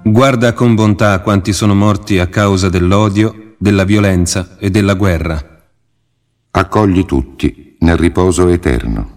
Guarda con bontà quanti sono morti a causa dell'odio, della violenza e della guerra. Accogli tutti nel riposo eterno.